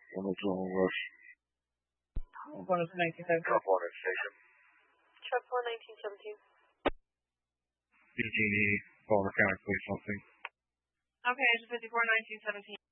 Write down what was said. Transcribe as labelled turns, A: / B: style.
A: 102 Rush.
B: Bonus 1917.
A: Drop on at station.
C: Truck 1 1917.
A: BG&E, Baltimore County Police something.
C: Okay, 54 1917.